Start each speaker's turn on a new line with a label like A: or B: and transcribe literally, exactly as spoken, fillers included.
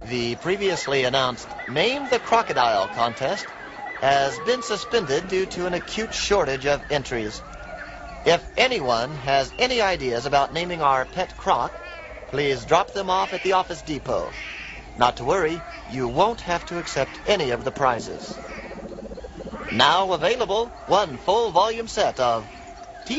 A: The previously announced Name the Crocodile contest has been suspended due to an acute shortage of entries. If anyone has any ideas about naming our pet croc, please drop them off at the office depot. Not to worry, you won't have to accept any of the prizes. Now available, one full volume set of